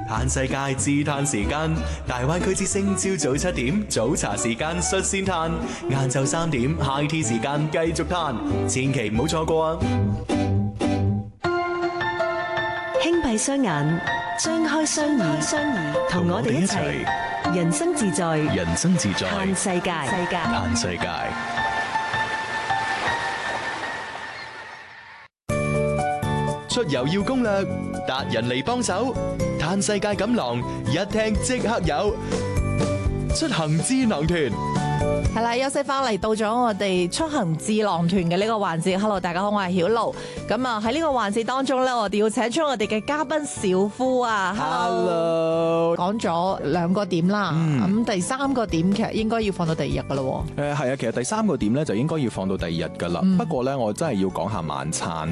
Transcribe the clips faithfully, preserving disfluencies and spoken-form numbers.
嘆世界自嘆時間，大灣區之聲朝早七點早茶時間率先嘆，晏晝三點 high tea 時間繼續嘆，千祈唔好錯過啊！ 輕閉雙眼，張開雙耳，雙耳同我哋一齊人生自在， 人生自在嘆世界，世界嘆世界。出遊要攻略，達人嚟幫手，嘆世界錦囊一聽即刻有，出行智囊團。 係啦，休息翻嚟到咗我哋出行智囊團嘅呢個環節。Hello， 大家好，我係曉露。咁啊喺呢個環節當中咧，我哋要請出我哋嘅嘉賓小夫啊。 Hello， 講咗兩個點啦，咁、嗯、第三個點其實應該要放到第二日噶咯。 誒係啊，其實第三個點咧就應該要放到第二日噶啦。嗯、不過咧，我真係要講下晚餐，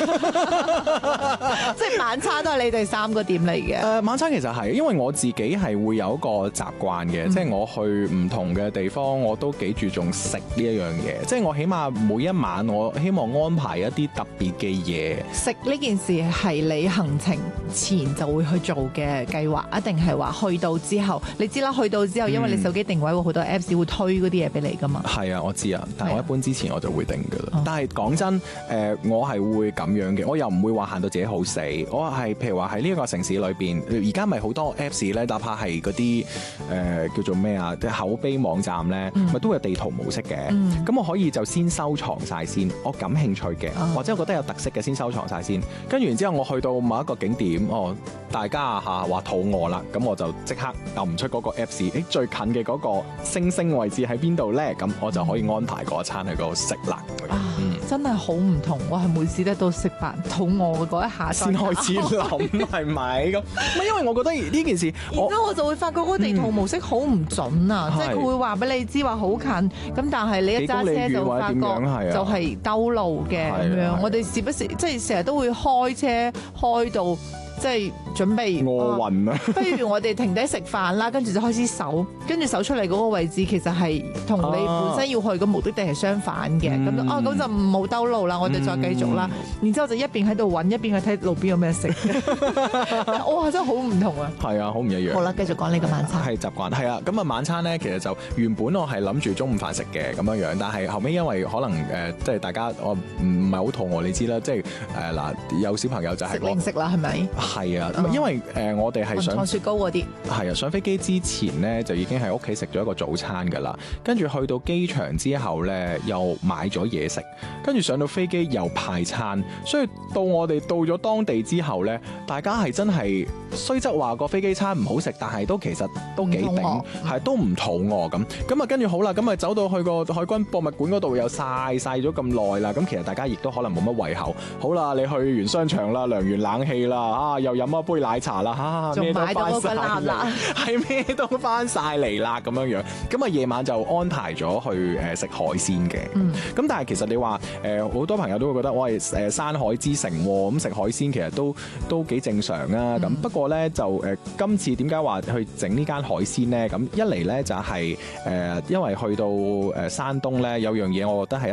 即係晚餐都係你哋三個點嚟嘅。誒、 呃，晚餐其實係因為我自己係會有一個習慣嘅，即係、嗯、我去唔同嘅地方，我都幾注重食呢一樣嘢。即係我起碼每一晚，我希望安排一啲特別嘅嘢。 食呢件事係你行程前就會去做嘅計劃，一定係話去到之後？你知啦，去到之後，因為你手機定位會好多 Apps 會推嗰啲嘢俾你噶嘛。係、 嗯、啊，我知啊，但係我一般之前我就會定噶啦。 啊、 但係講真，誒、呃，我係會咁樣嘅，我又唔會話限到自己好死。我係譬如話喺呢一個城市裏邊，而家咪好多 Apps 咧，哪怕係嗰啲誒叫做咩啊，即係口碑網站咧，咪、嗯、都有地圖模式嘅。咁、嗯、我可以就先收藏晒先，我感興趣嘅，啊、或者我覺得有特色嘅先收藏晒先。跟住然之後，我去到某一個景點，哦，大家嚇話肚餓啦，咁我就即刻撳唔出嗰個 Apps，誒最近嘅嗰個星星位置喺邊度咧？咁我就可以安排嗰一餐喺嗰度食啦。 啊嗯、真係好唔同，我係每次咧到食飯肚餓嘅嗰一下先開始諗係咪咁？唔係因為我覺得呢件事， 然之後我就會發覺嗰個地圖模式好唔準啊！嗯、即係佢會話俾你知話好近，咁但係你一揸車就發覺就係兜路嘅咁樣。我哋時不時即係成日都會開車開到。即係準備餓暈啊！ 不如我哋停低食飯啦，跟住就開始搜，跟住搜出嚟嗰個位置其實係同你本身要去嘅目的地係相反嘅。咁、嗯、啊咁就唔好兜路啦，我哋再繼續啦。嗯、然之後就一邊喺度揾，一邊去睇路邊有咩食。哇！真係好唔同啊！ 係啊，好唔一樣。 好啦，繼續講你嘅晚餐。 係習慣係啊。咁啊晚餐咧，其實就原本我係諗住中午飯食嘅咁樣樣，但係後尾因為可能誒、呃，即係大家我唔唔係好肚餓，你知啦，即係誒嗱有小朋友就係食零食啦，係咪？ 係啊，因為誒、呃、我哋係想糖雪糕嗰啲， 係啊，上飛機之前咧就已經喺屋企食咗一個早餐噶啦，跟住去到機場之後咧又買咗嘢食，跟住上到飛機又派餐，所以到我哋到咗當地之後咧，大家係真係雖則話個飛機餐唔好食，但係都其實都幾頂，係都唔肚餓咁。咁啊跟住好啦，咁啊走到去個海軍博物館嗰度又曬曬咗咁耐啦，咁其實大家亦都可能冇乜胃口。好啦，你去完商場啦，涼完冷氣啦，啊又飲一杯奶茶啦，嚇咩都翻曬嚟，係咩都翻曬嚟啦咁樣樣。咁啊夜晚就安排咗去誒食海鮮嘅。咁、嗯、但係其實你話誒好多朋友都會覺得我係誒山海之城喎，咁食海鮮其實都都幾正常啊。咁、嗯、不過咧就誒、呃、今次點解話去整呢間海鮮咧？咁一嚟咧就係、是、誒、呃、因為去到誒山東咧有樣嘢，我覺得係